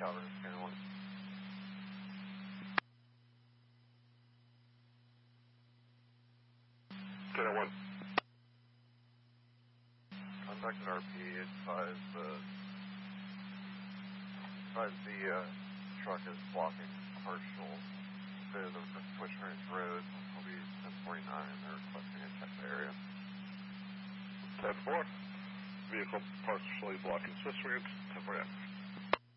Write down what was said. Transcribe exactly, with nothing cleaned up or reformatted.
Calvert, Scanner one. Scanner one. Contacted R P, advised the, advised the uh, truck is blocking partial bit of the Swish Ranch Road. It'll be ten forty-nine. They're requesting a check the area. ten four. Vehicle partially blocking Swiss Ranch, ten forty-nine.